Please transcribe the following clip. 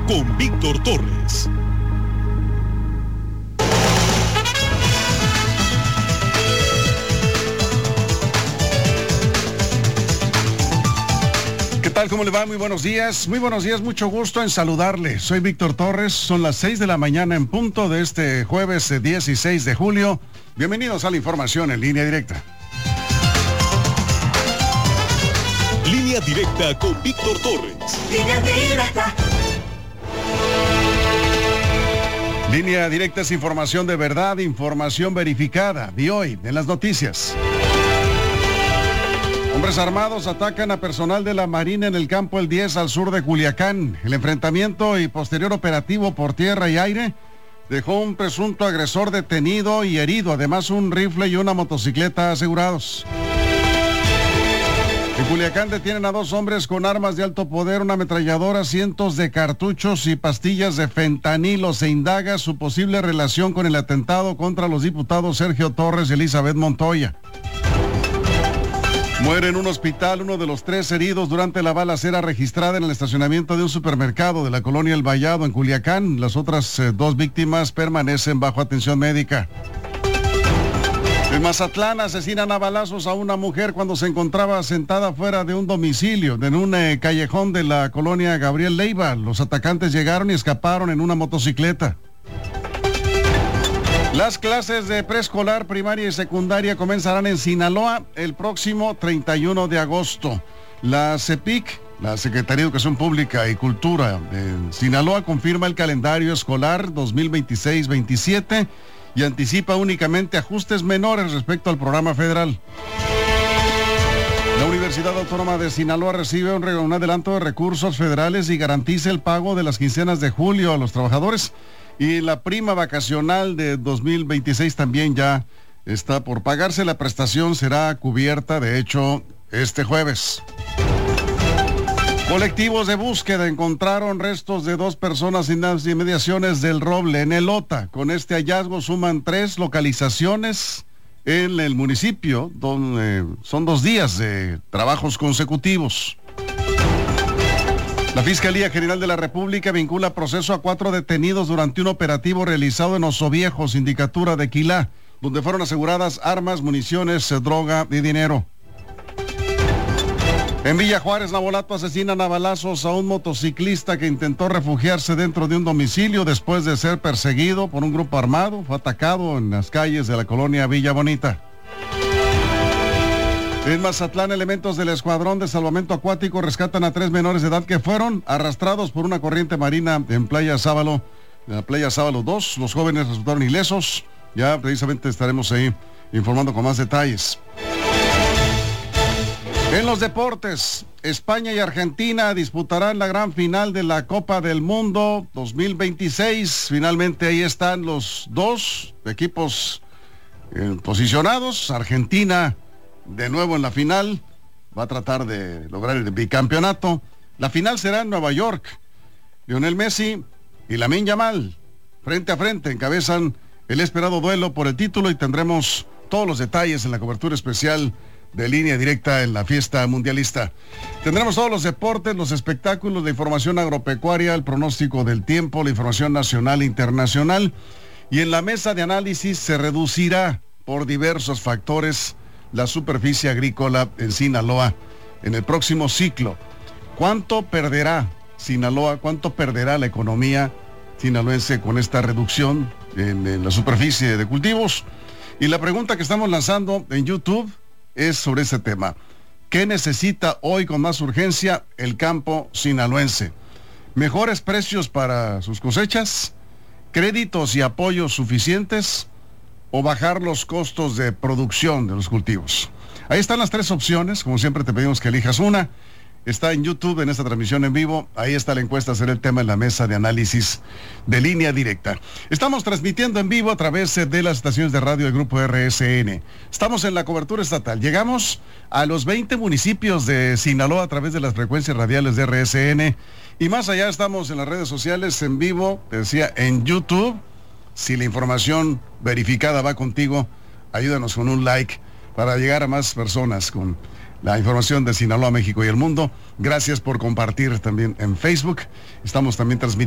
con Víctor Torres. ¿Qué tal? ¿Cómo le va? Muy buenos días, mucho gusto en saludarle. Soy Víctor Torres, son las 6 de la mañana en punto de este jueves 16 de julio. Bienvenidos a la información en línea directa. Línea directa con Víctor Torres. Línea directa. Línea directa es información de verdad, información verificada. De hoy, en las noticias. Hombres armados atacan a personal de la Marina en el campo El 10 al sur de Culiacán. El enfrentamiento y posterior operativo por tierra y aire dejó un presunto agresor detenido y herido, además un rifle y una motocicleta asegurados. En Culiacán detienen a 2 hombres con armas de alto poder, una ametralladora, cientos de cartuchos y pastillas de fentanilo. Se indaga su posible relación con el atentado contra los diputados Sergio Torres y Elizabeth Montoya. Muere en un hospital uno de los 3 heridos durante la balacera registrada en el estacionamiento de un supermercado de la colonia El Vallado en Culiacán. Las otras 2 víctimas permanecen bajo atención médica. En Mazatlán asesinan a balazos a una mujer cuando se encontraba sentada fuera de un domicilio, en un callejón de la colonia Gabriel Leiva. Los atacantes llegaron y escaparon en una motocicleta. Las clases de preescolar, primaria y secundaria comenzarán en Sinaloa el próximo 31 de agosto. La CEPIC, la Secretaría de Educación Pública y Cultura de Sinaloa, confirma el calendario escolar 2026-27 y anticipa únicamente ajustes menores respecto al programa federal. La Universidad Autónoma de Sinaloa recibe un adelanto de recursos federales y garantiza el pago de las quincenas de julio a los trabajadores. Y la prima vacacional de 2026 también ya está por pagarse. La prestación será cubierta, de hecho, este jueves. Colectivos de búsqueda encontraron restos de 2 personas en las inmediaciones del Roble, en Elota. Con este hallazgo suman 3 localizaciones en el municipio, donde son 2 días de trabajos consecutivos. La Fiscalía General de la República vincula proceso a 4 detenidos durante un operativo realizado en Osobiejo, sindicatura de Quilá, donde fueron aseguradas armas, municiones, droga y dinero. En Villa Juárez, Navolato, asesinan a balazos a un motociclista que intentó refugiarse dentro de un domicilio después de ser perseguido por un grupo armado. Fue atacado en las calles de la colonia Villa Bonita. En Mazatlán, elementos del Escuadrón de Salvamento Acuático rescatan a 3 menores de edad que fueron arrastrados por una corriente marina en Playa Sábalo, la Playa Sábalo 2. Los jóvenes resultaron ilesos. Ya precisamente estaremos ahí informando con más detalles. En los deportes, España y Argentina disputarán la gran final de la Copa del Mundo 2026. Finalmente ahí están los 2 equipos posicionados. Argentina de nuevo en la final, va a tratar de lograr el bicampeonato. La final será en Nueva York. Lionel Messi y Lamine Yamal, frente a frente, encabezan el esperado duelo por el título y tendremos todos los detalles en la cobertura especial de Línea Directa en la fiesta mundialista. Tendremos todos los deportes, los espectáculos, la información agropecuaria, el pronóstico del tiempo, la información nacional e internacional. Y en la mesa de análisis se reducirá por diversos factores la superficie agrícola en Sinaloa en el próximo ciclo. ¿Cuánto perderá Sinaloa? ¿Cuánto perderá la economía sinaloense con esta reducción en la superficie de cultivos? Y la pregunta que estamos lanzando en YouTube es sobre ese tema. ¿Qué necesita hoy con más urgencia el campo sinaloense? ¿Mejores precios para sus cosechas? ¿Créditos y apoyos suficientes? ¿O bajar los costos de producción de los cultivos? Ahí están las 3 opciones. Como siempre te pedimos que elijas una. Está en YouTube, en esta transmisión en vivo. Ahí está la encuesta, será el tema en la mesa de análisis de Línea Directa. Estamos transmitiendo en vivo a través de las estaciones de radio del Grupo RSN. Estamos en la cobertura estatal. Llegamos a los 20 municipios de Sinaloa a través de las frecuencias radiales de RSN. Y más allá estamos en las redes sociales en vivo, te decía, en YouTube. Si la información verificada va contigo, ayúdanos con un like para llegar a más personas con la información de Sinaloa, México y el mundo. Gracias por compartir también en Facebook. Estamos también transmitiendo